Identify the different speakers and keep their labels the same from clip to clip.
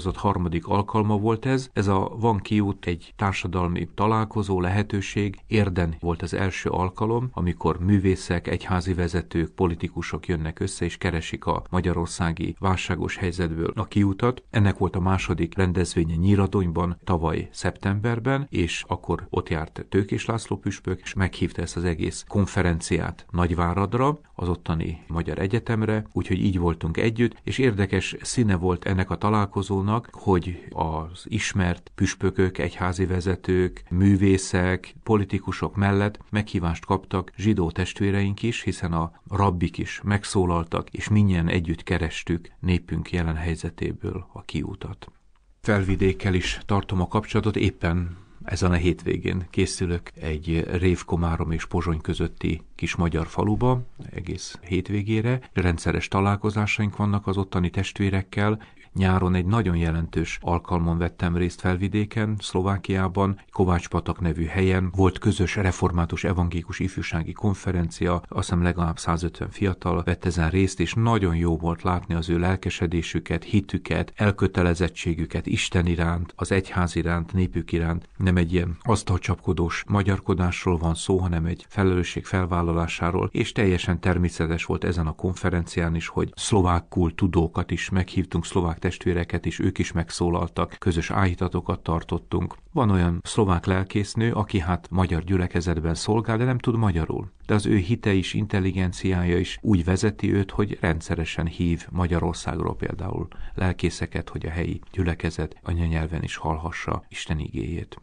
Speaker 1: sorozat harmadik alkalma volt ez. Ez a Van kiút egy társadalmi találkozó, lehetőség. Érden volt az első alkalom, amikor művészek, egyházi vezetők, politikusok jönnek össze, és keresik a magyarországi válságos helyzetből a kiutat. Ennek volt a második rendezvénye Nyíradonyban tavaly szeptemberben, és akkor ott járt Tőkés László püspök, és meghívta ezt az egész konferenciát Nagyváradra, az ottani Magyar Egyetemre, úgyhogy így voltunk együtt, és érdekes színe volt ennek a találkozónak, hogy az ismert püspökök, egyházi vezetők, művészek, politikusok mellett meghívást kaptak zsidó testvéreink is, hiszen a rabbik is megszólaltak, és mindjárt együtt kerestük népünk jelen helyzetéből a kiútat. Felvidékkel is tartom a kapcsolatot, éppen ezen a hétvégén készülök egy Révkomárom és Pozsony közötti kis magyar faluba, egész hétvégére. Rendszeres találkozásaink vannak az ottani testvérekkel. Nyáron egy nagyon jelentős alkalmon vettem részt Felvidéken, Szlovákiában, Kovács-patak nevű helyen. Volt közös református evangélikus ifjúsági konferencia, azt hiszem legalább 150 fiatal vett ezen részt, és nagyon jó volt látni az ő lelkesedésüket, hitüket, elkötelezettségüket Isten iránt, az egyház iránt, népük iránt. Nem egy ilyen asztalcsapkodós magyarkodásról van szó, hanem egy felelősség felvállalásáról, és teljesen természetes volt ezen a konferencián is, hogy szlovákul tudókat is meghívtunk, szlovák testvéreket is, ők is megszólaltak, közös áhítatokat tartottunk. Van olyan szlovák lelkésznő, aki hát magyar gyülekezetben szolgál, de nem tud magyarul. De az ő hite is, intelligenciája is úgy vezeti őt, hogy rendszeresen hív Magyarországról például lelkészeket, hogy a helyi gyülekezet anyanyelven is hallhassa Isten igéjét.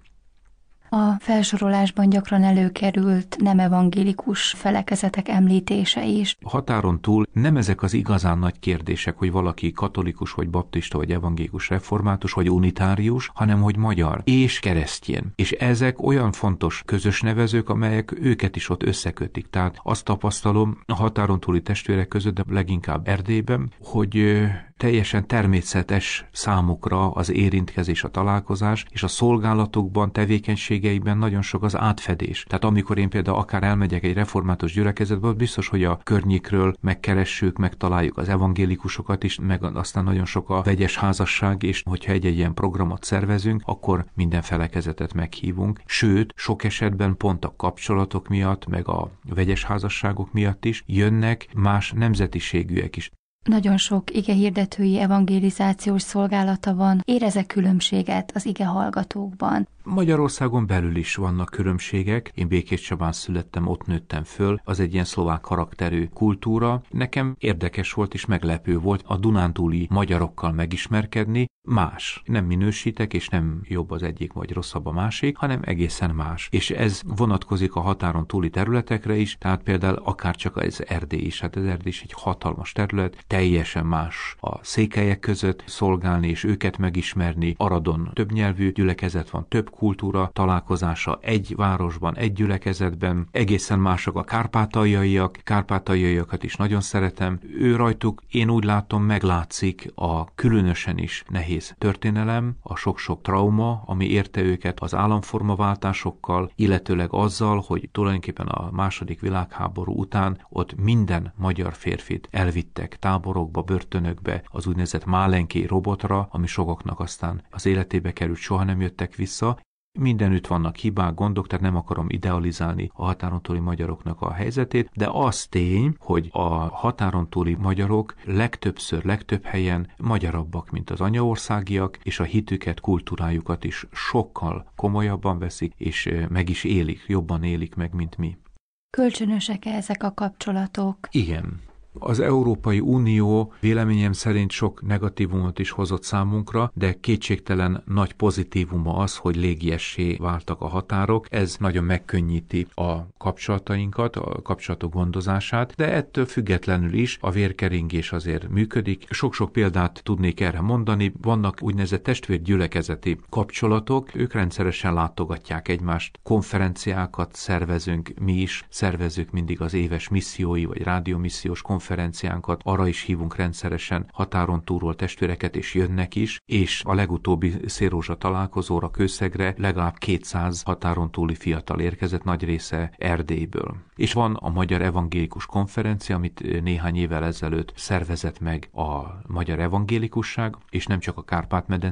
Speaker 2: A felsorolásban gyakran előkerült nem evangélikus felekezetek említése is.
Speaker 1: Határon túl nem ezek az igazán nagy kérdések, hogy valaki katolikus, vagy baptista, vagy evangélikus református, vagy unitárius, hanem hogy magyar és keresztjén. És ezek olyan fontos közös nevezők, amelyek őket is ott összekötik. Tehát azt tapasztalom a határon túli testvérek között, de leginkább Erdélyben, hogy teljesen természetes számukra az érintkezés, a találkozás, és a szolgálatokban, tevékenységeiben nagyon sok az átfedés. Tehát amikor én például akár elmegyek egy református gyülekezetbe, biztos, hogy a környékről megkeressük, megtaláljuk az evangélikusokat is, meg aztán nagyon sok a vegyes házasság, és hogyha egy-egy ilyen programot szervezünk, akkor minden felekezetet meghívunk. Sőt, sok esetben pont a kapcsolatok miatt, meg a vegyes házasságok miatt is jönnek más nemzetiségűek is.
Speaker 2: Nagyon sok igehirdetői evangelizációs szolgálata van. Érezek különbséget az igehallgatókban?
Speaker 1: Magyarországon belül is vannak különbségek. Én Békéscsabán születtem, ott nőttem föl. Az egy ilyen szlovák karakterű kultúra. Nekem érdekes volt és meglepő volt a dunántúli magyarokkal megismerkedni. Más. Nem minősítek, és nem jobb az egyik vagy rosszabb a másik, hanem egészen más. És ez vonatkozik a határon túli területekre is, tehát például akár csak az Erdély is. Hát az Erdély is egy hatalmas terület, teljesen más a székelyek között szolgálni és őket megismerni. Aradon többnyelvű gyülekezet van, több kultúra találkozása egy városban, egy gyülekezetben. Egészen mások a kárpátaljaiakat is nagyon szeretem. Ő rajtuk, én úgy látom, meglátszik a különösen is nehéz történelem, a sok-sok trauma, ami érte őket az államformaváltásokkal, illetőleg azzal, hogy tulajdonképpen a II. Világháború után ott minden magyar férfit elvittek táborokba, börtönökbe, az úgynevezett Málenki robotra, ami sokaknak aztán az életébe került, soha nem jöttek vissza. Mindenütt vannak hibák, gondok, tehát nem akarom idealizálni a határon túli magyaroknak a helyzetét, de az tény, hogy a határon túli magyarok legtöbb helyen magyarabbak, mint az anyaországiak, és a hitüket, kultúrájukat is sokkal komolyabban veszik, és meg is élik, jobban élik meg, mint mi.
Speaker 2: Kölcsönösek ezek a kapcsolatok?
Speaker 1: Igen. Az Európai Unió véleményem szerint sok negatívumot is hozott számunkra, de kétségtelen nagy pozitívuma az, hogy légiessé váltak a határok. Ez nagyon megkönnyíti a kapcsolatainkat, a kapcsolatok gondozását, de ettől függetlenül is a vérkeringés azért működik. Sok-sok példát tudnék erre mondani. Vannak úgynevezett testvérgyülekezeti kapcsolatok, ők rendszeresen látogatják egymást, konferenciákat szervezünk, mi is szervezzük mindig az éves missziói vagy rádiómissziós konferenciánkat, arra is hívunk rendszeresen határon túlról testvéreket, és jönnek is, és a legutóbbi Szélrózsa találkozóra Kőszegre legalább 200 határon túli fiatal érkezett, nagy része Erdélyből. És van a Magyar Evangélikus Konferencia, amit néhány évvel ezelőtt szervezett meg a magyar evangélikusság, és nem csak a Kárpát-medence